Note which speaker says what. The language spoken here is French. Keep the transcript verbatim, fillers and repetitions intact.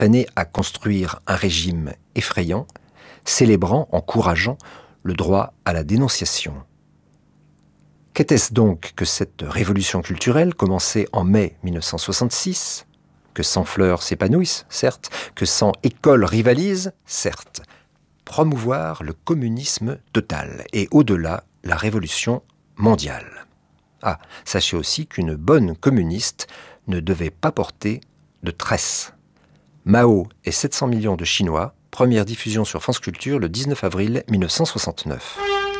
Speaker 1: peinaient à construire un régime effrayant, célébrant, encourageant le droit à la dénonciation. Qu'était-ce donc que cette révolution culturelle commencée en mai mille neuf cent soixante-six ? Que cent fleurs s'épanouissent, certes, que cent écoles rivalisent, certes. Promouvoir le communisme total et au-delà, la révolution mondiale. Ah, sachez aussi qu'une bonne communiste ne devait pas porter de tresse. Mao et sept cents millions de Chinois, première diffusion sur France Culture le dix-neuf avril mille neuf cent soixante-neuf.